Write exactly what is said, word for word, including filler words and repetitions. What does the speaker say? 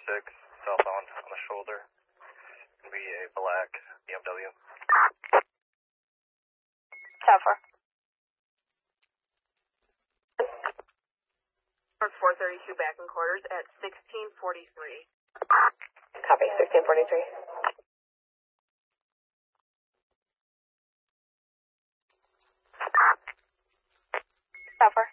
six, southbound on the shoulder. It's going to be a black B M W. ten four. four thirty-two back in quarters at sixteen forty-three. Copy, sixteen forty-three. ten four.